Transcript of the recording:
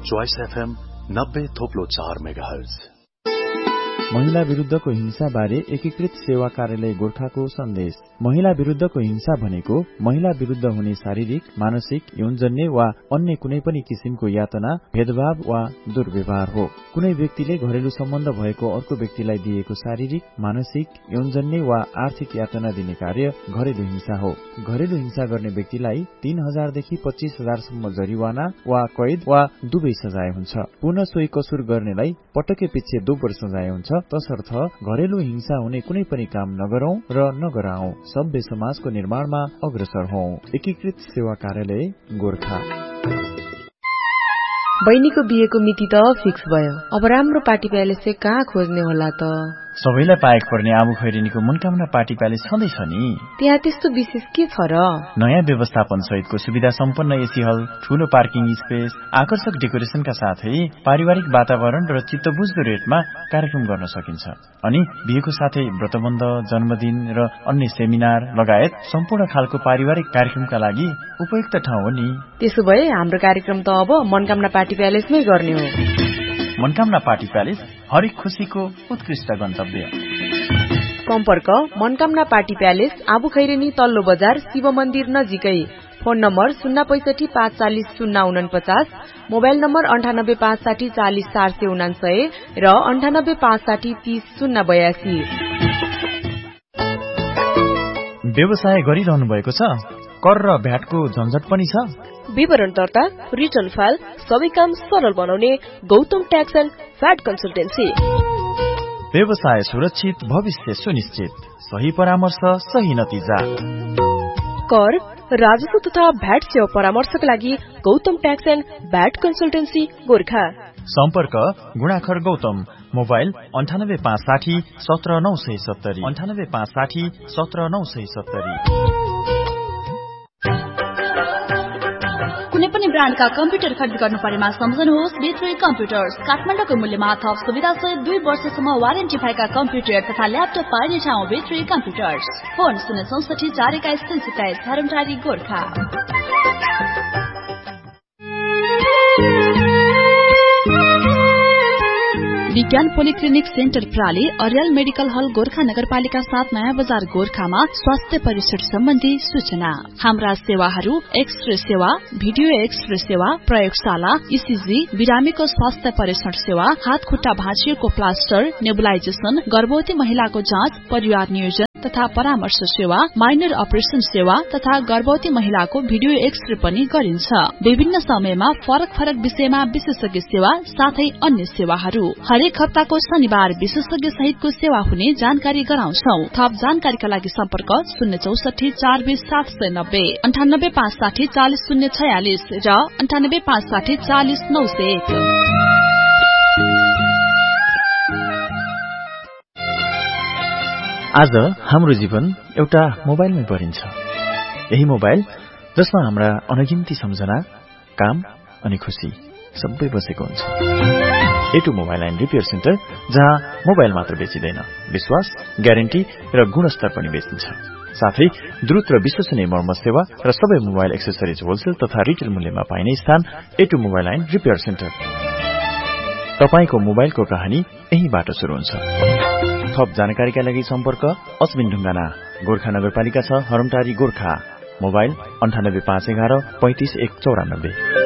Choice FM 90.4 megahertz. महिला विरुद्धको हिंसा बारे एकीकृत सेवा कार्यालय गोर्खाको सन्देश। महिला विरुद्धको हिंसा भनेको महिला विरुद्ध हुने शारीरिक, मानसिक, यौनजन्य वा अन्य कुनै पनि किसिमको यातना, भेदभाव वा दुर्व्यवहार हो। कुनै व्यक्तिले घरेलु सम्बन्ध भएको अर्को व्यक्तिलाई दिएको शारीरिक, मानसिक, यौनजन्य वा आर्थिक यातना दिने कार्य घरेलु हिंसा हो। घरेलु हिंसा गर्ने व्यक्तिलाई 3,000 देखि 25,000 सम्म जरिवाना वा कैद वा दुवै सजाय हुन्छ। पुनः सोही कसुर गर्नेलाई पटके पछि दोब्बर सजाय हुन्छ। तसर्थ घरेलु हिंसा हुने कुनै पनि काम नगरौं र नगराउँ। सभ्य समाजको निर्माणमा अग्रसर हौं। एकीकृत सेवा कार्यालय गोर्खा। बहिनीको बिहेको मिति त फिक्स भयो। अब राम्रो पार्टी प्यालेस चाहिँ कहाँ खोज्ने होला त? सबैलाई पाएक पर्ने आबु खैरेनीको मनकामना पार्टी प्यालेस छँदैछ नि। त्यहाँ त्यस्तो विशेष के छ र? नयाँ व्यवस्थापन सहितको सुविधा सम्पन्न एसी हल, ठूलो पार्किङ स्पेस, आकर्षक डेकोरेसनका साथै पारिवारिक वातावरण र चित्तबुझ्दो रेटमा कार्यक्रम गर्न सकिन्छ। अनि बिहेको साथै व्रतबन्ध, जन्मदिन र अन्य सेमिनार लगायत सम्पूर्ण खालको पारिवारिक कार्यक्रमका लागि उपयुक्त ठाउँ हो नि। त्यसो भए हाम्रो कार्यक्रम त अब मनकामना पार्टी प्यालेसमै गर्ने हो। मनकामना पार्टी प्यालेस हरेक खुशीको उत्कृष्ट गन्तव्य। सम्पर्क मनकामना पार्टी प्यालेस, आबु खैरेनी, तल्लो बजार, शिव मन्दिर नजिकै। फोन नम्बर 065 540 049, मोबाइल नम्बर 98 560 40 449 र 98 560 30 082। व्यवसाय गरिरहनु भएको छ? कर र भ्याटको झन्झट पनि छ? विवरण दर्ता, रिटर्न फाइल सबै काम सरल बनाउने Gautam tax and VAT consultancy. व्यवसाय सुरक्षित, भविष्य सुनिश्चित, सही परामर्श, सही नतिजा। कर, राजस्व तथा भ्याट सेवा परामर्शका लागि Gautam tax and VAT consultancy Gorkha. सम्पर्क गुणाखर गौतम, मोबाइल 98 560 17 970, 98 560 17 970। कुनै पनि ब्रान्डका कम्प्युटर खरिद गर्नु परेमा सम्झनुहोस् B3 कम्प्युटर्स। काठमाडौँको मूल्यमा थप सुविधा सहित 2 वर्षसम्म वारेन्टी भएका कम्प्युटर तथा ल्यापटप पाइने ठाउँ B3 कम्प्युटर्स। फोन 064 421 327, हरमटारी गोर्खा। विज्ञान पोलिक्लिनिक सेन्टर प्राली, अर्याल मेडिकल हल गोर्खा नगरपालिका 7 नयाँ बजार गोर्खामा स्वास्थ्य परीक्षण सम्बन्धी सूचना। हाम्रा सेवाहरू एक्सरे सेवा, भिडियो एक्सरे सेवा, प्रयोगशाला, ECG, बिरामीको स्वास्थ्य परीक्षण सेवा, हात खुट्टा भाँचिएको प्लास्टर, नेबुलाइजेसन, गर्भवती महिलाको जाँच, परिवार नियोजन तथा परामर्श सेवा, माइनर अपरेशन सेवा तथा गर्भवती महिलाको भिडियो एक्सरे पनि गरिन्छ। विभिन्न समयमा फरक फरक विषयमा विशेषज्ञ सेवा साथै अन्य सेवाहरू। हरेक हप्ताको शनिबार विशेषज्ञ सहितको सेवा हुने जानकारी गराउँछौ। थप जानकारीका लागि सम्पर्क 064 420 790, 98 560 40 046 र 98 560 40 901। आज हाम्रो जीवन एउटा मोबाइलमै परिन्छ। यही मोबाइल जसमा हाम्रा अनगिन्ती सम्झना, काम अनि खुशी सबै बसेको हुन्छ। A2 mobile and repair centre, जहाँ मोबाइल मात्र बेचिँदैन, विश्वास, ग्यारेन्टी र गुणस्तर पनि बेचिन्छ। साथै द्रुत र विश्वसनीय मर्मत सेवा र सबै मोबाइल एक्सेसरिज होलसेल तथा रिटेल मूल्यमा पाइने स्थान A2 mobile and repair centre. तपाईको मोबाइलको कहानी यहीबाट सुरु हुन्छ। थप जानकारीका लागि सम्पर्क अश्विन ढुङ्गाना, गोर्खा नगरपालिका 6, हरमटारी गोर्खा। मोबाइल 98 511 35 194।